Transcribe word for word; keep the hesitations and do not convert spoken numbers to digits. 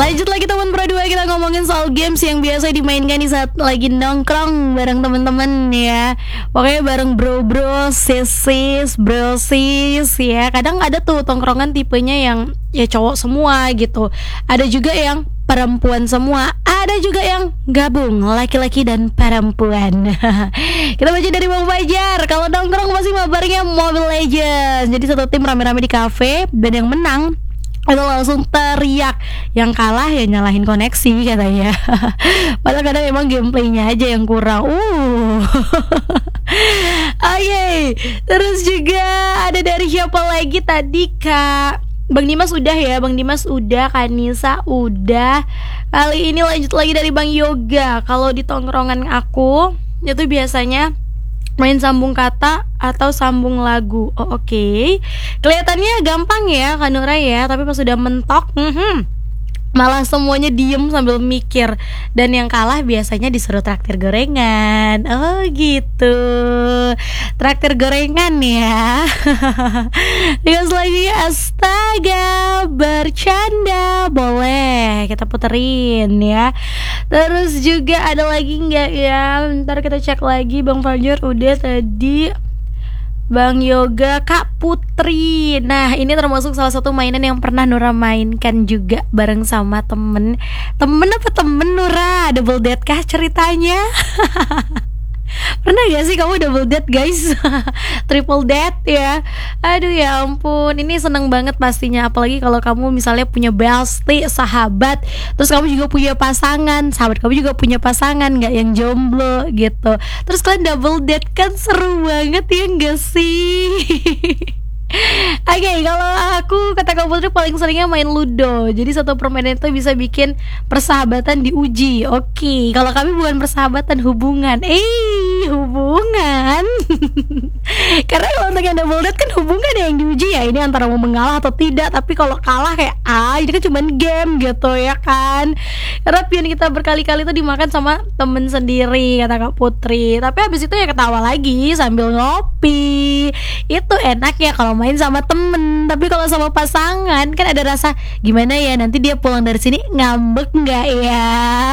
Lanjut lagi teman berdua, kita ngomongin soal games yang biasa dimainkan di saat lagi nongkrong bareng temen-temen ya. Pokoknya bareng bro-bro, sis-sis, bro-sis ya. Kadang ada tuh tongkrongan tipenya yang ya cowok semua gitu. Ada juga yang perempuan semua. Ada juga yang gabung laki-laki dan perempuan. Kita baca dari Bang Fajar. Kalau nongkrong pasti mabarnya Mobile Legends. Jadi satu tim rame-rame di kafe, dan yang menang itu langsung teriak, yang kalah ya nyalahin koneksi katanya. Padahal kadang emang gameplaynya aja yang kurang. Uh. Oh yeah. Terus juga ada dari siapa lagi tadi, Kak? Bang Dimas udah ya, Bang Dimas udah, Kanisa udah. Kali ini lanjut lagi dari Bang Yoga. Kalau di tongkrongan aku itu biasanya main sambung kata atau sambung lagu. Oh oke, okay. Kelihatannya gampang ya Kak Nura ya, tapi pas sudah mentok, hmm, malah semuanya diem sambil mikir. Dan yang kalah biasanya disuruh traktir gorengan. Oh gitu, traktir gorengan ya. Terus lagi, astaga, bercanda boleh kita puterin ya. Terus juga ada lagi nggak ya? Ntar kita cek lagi. Bang Fajar udah tadi, Bang Yoga, Kak Putri. Nah ini termasuk salah satu mainan yang pernah Nura mainkan juga bareng sama temen. Temen apa temen Nura? Double date kah ceritanya? Pernah gak sih kamu double date guys? Triple date ya. Aduh ya ampun, ini seneng banget pastinya. Apalagi kalau kamu misalnya punya bestie, sahabat, terus kamu juga punya pasangan, sahabat kamu juga punya pasangan, gak yang jomblo gitu. Terus kalian double date, kan seru banget ya gak sih? Oke, okay, kalau aku kata Kak Putri paling seringnya main Ludo. Jadi satu permainan itu bisa bikin persahabatan diuji. Oke, okay. Kalau kami bukan persahabatan, hubungan. Eh, hubungan. Karena kalau untuk yang double date kan hubungan yang diuji ya. Ini antara mau mengalah atau tidak. Tapi kalau kalah kayak ah, ini kan cuma game gitu ya kan. Karena pion kita berkali-kali itu dimakan sama temen sendiri, kata Kak Putri. Tapi habis itu ya ketawa lagi sambil ngopi. Itu enak ya kalau main sama temen. Tapi kalau sama pasangan kan ada rasa gimana ya, nanti dia pulang dari sini ngambek nggak ya.